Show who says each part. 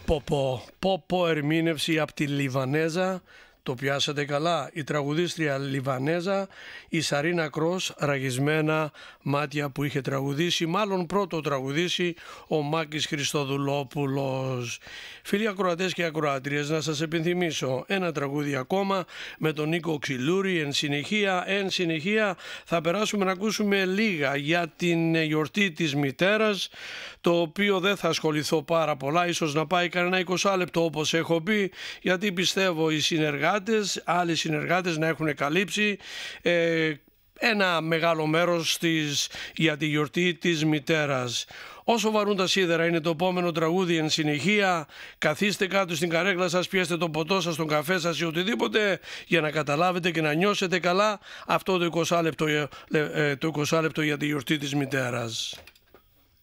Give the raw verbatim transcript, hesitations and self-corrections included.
Speaker 1: Ποπο, ποπο ερμήνευση από τη Λιβανέζα, το πιάσατε καλά, η τραγουδίστρια Λιβανέζα, η Σαρίνα Κρός, Ραγισμένα μάτια, που είχε τραγουδήσει, μάλλον πρώτο τραγουδήσει ο Μάκης Χριστοδουλόπουλος. Φίλοι ακροατές και ακροάτριες, να σας επιθυμίσω ένα τραγούδι ακόμα με τον Νίκο Ξυλούρη. Εν συνεχεία, εν συνεχεία θα περάσουμε να ακούσουμε λίγα για την γιορτή της μητέρας, το οποίο δεν θα ασχοληθώ πάρα πολλά, ίσως να πάει κανένα είκοσι λεπτό όπως έχω πει, γιατί πιστεύω οι συνεργάτες, άλλοι συνεργάτες να έχουν καλύψει ε, ένα μεγάλο μέρος της, για τη γιορτή της μητέρας. Όσο βαρούν τα σίδερα είναι το επόμενο τραγούδι. Εν συνεχεία, καθίστε κάτω στην καρέκλα σας, πιέστε το ποτό σας, τον καφέ σας ή οτιδήποτε, για να καταλάβετε και να νιώσετε καλά αυτό το είκοσι λεπτό, το είκοσι λεπτό για τη γιορτή της μητέρας.